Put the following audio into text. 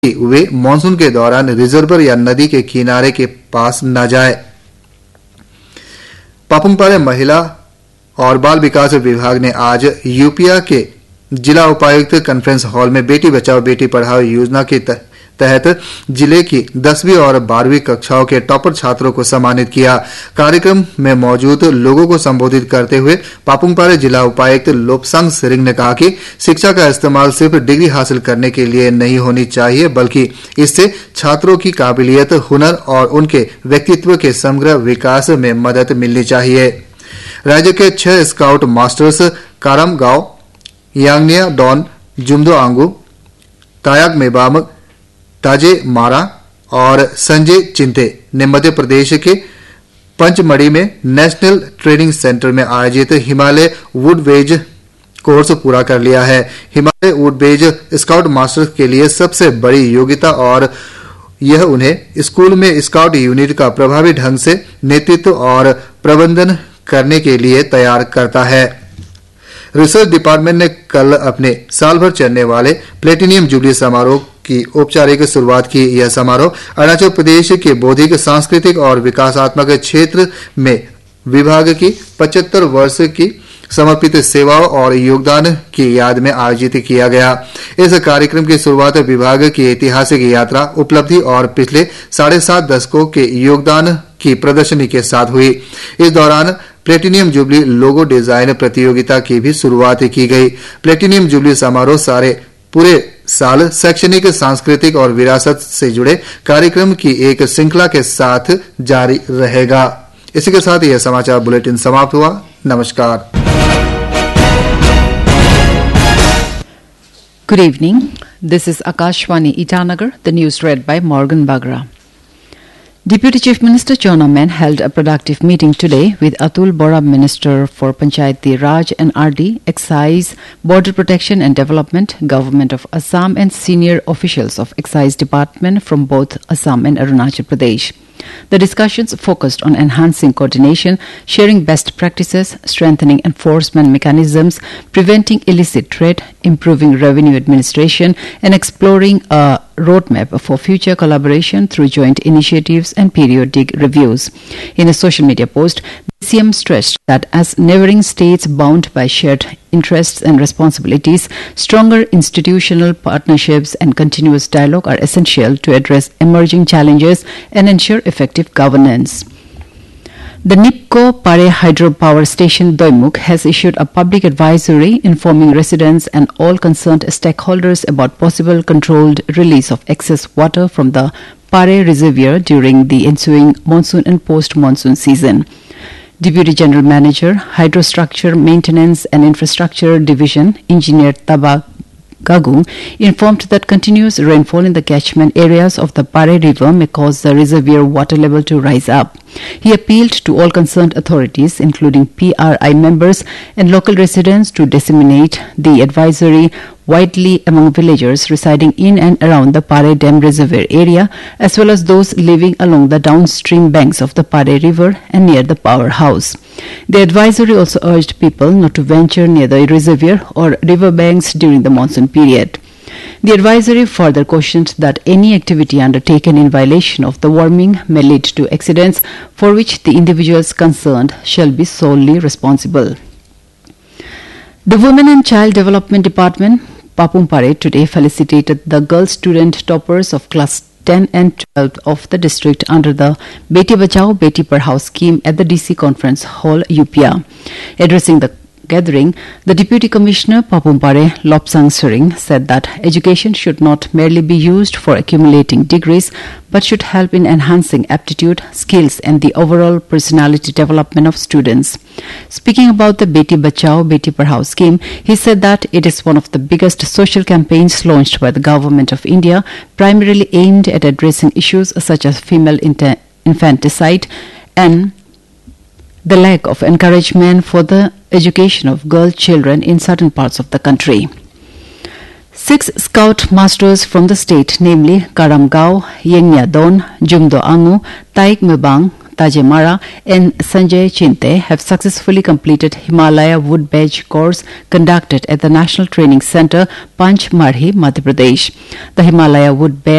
कि वे मानसून के दौरान रिजर्वर या नदी के किनारे के पास न जाएं। पापुमपारे महिला और बाल विकास विभाग ने आज यूपिया के जिला उपायुक्त कॉन्फ्रेंस हॉल में बेटी बचाओ बेटी पढ़ाओ योजना के तहत जिले की 10वीं और 12वीं कक्षाओं के टॉपर छात्रों को सम्मानित किया। कार्यक्रम में मौजूद लोगों को संबोधित करते हुए पापुमपारे जिला उपायुक्त लोपसांग सिरिंग ने कहा कि शिक्षा का इस्तेमाल सिर्फ डिग्री हासिल करने के लिए नहीं होनी चाहिए, बल्कि इससे छात्रों की काबिलियत, हुनर और उनके व्यक्तित्व के समग्र विकास में मदद मिलनी चाहिए। राज्य के 6 स्काउट मास्टर्स कारम गांव, यांगनिया डॉन, जुमदो आंगू, तायाक मेबाम, ताजे मारा और संजय चिंते ने मध्य प्रदेश के पंचमढ़ी में नेशनल ट्रेनिंग सेंटर में आयोजित हिमालय वुडवेज कोर्स पूरा कर लिया है। हिमालय वुडवेज स्काउट मास्टर्स के लिए सबसे बड़ी योग्यता और यह उन्हें स्कूल में स्काउट यूनिट का प्रभावी ढंग से नेतृत्व और प्रबंधन करने के लिए तैयार करता है। रिसर्च डिपार्टमेंट ने कल अपने साल भर चलने वाले प्लेटिनियम जुबली समारोह की औपचारिक शुरुआत की। यह समारोह अरुणाचल प्रदेश के बौद्धिक, सांस्कृतिक और विकासात्मक क्षेत्र में विभाग की 75 वर्ष की समर्पित सेवाओं और योगदान की याद में आयोजित किया गया। इस कार्यक्रम की शुरुआत विभाग की ऐतिहासिक यात्रा, उपलब्धि और पिछले 7.5 दशकों के योगदान की प्रदर्शनी के साथ हुई। इस दौरान प्लेटिनियम जुबली लोगो डिजाइन प्रतियोगिता की भी शुरुआत की गई। प्लेटिनियम जुबली समारोह पूरे साल शैक्षणिक, सांस्कृतिक और विरासत से जुड़े कार्यक्रम की एक श्रृंखला के साथ जारी रहेगा। इसी के साथ यह समाचार बुलेटिन समाप्त हुआ। नमस्कार। Good evening. This is Akashwani Itanagar. The news read by Morgan Bagra. Deputy Chief Minister Chona Men held a productive meeting today with Atul Bora, Minister for Panchayati Raj and RD, Excise, Border Protection and Development, Government of Assam and senior officials of Excise Department from both Assam and Arunachal Pradesh. The discussions focused on enhancing coordination, sharing best practices, strengthening enforcement mechanisms, preventing illicit trade, improving revenue administration, and exploring a roadmap for future collaboration through joint initiatives and periodic reviews. In a social media post, the CM stressed that as neighboring states bound by shared interests and responsibilities, stronger institutional partnerships and continuous dialogue are essential to address emerging challenges and ensure effective governance. The NIPCO Pare Hydropower Station Doimuk has issued a public advisory informing residents and all concerned stakeholders about possible controlled release of excess water from the Pare Reservoir during the ensuing monsoon and post-monsoon season. Deputy General Manager, Hydrostructure Maintenance and Infrastructure Division, Engineer Taba Gagung, informed that continuous rainfall in the catchment areas of the Pare River may cause the reservoir water level to rise up. He appealed to all concerned authorities, including PRI members and local residents, to disseminate the advisory widely among villagers residing in and around the Pare Dam Reservoir area, as well as those living along the downstream banks of the Pare River and near the powerhouse. The advisory also urged people not to venture near the reservoir or river banks during the monsoon period. The advisory further cautioned that any activity undertaken in violation of the warming may lead to accidents for which the individuals concerned shall be solely responsible. The Women and Child Development Department, Papumpare, today felicitated the girl student toppers of class 10 and 12 of the district under the Beti Bachao Beti Padhao scheme at the DC Conference Hall, UPA. Addressing the gathering, the Deputy Commissioner Papumpare Lopsang Suring said that education should not merely be used for accumulating degrees but should help in enhancing aptitude, skills and the overall personality development of students. Speaking about the Beti Bachao Beti Padhao scheme, he said that it is one of the biggest social campaigns launched by the Government of India, primarily aimed at addressing issues such as female infanticide and the lack of encouragement for the education of girl children in certain parts of the country. 6 Scout Masters from the state, namely Karamgao, Yengnya Don, Jumdo Angu, Taik Mebang, Tajemara and Sanjay Chinte have successfully completed Himalaya Wood Badge course conducted at the National Training Centre, Panchmarhi, Madhya Pradesh. The Himalaya Wood Badge